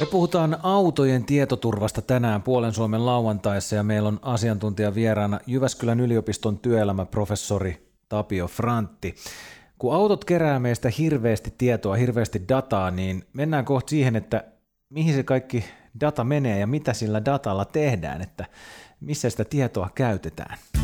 Me puhutaan autojen tietoturvasta tänään Puolen Suomen lauantaissa ja meillä on asiantuntija vieraana Jyväskylän yliopiston työelämäprofessori Tapio Frantti. Kun autot kerää meistä hirveästi tietoa, hirveästi dataa, niin mennään kohta siihen, että mihin se kaikki data menee ja mitä sillä datalla tehdään, että missä sitä tietoa käytetään.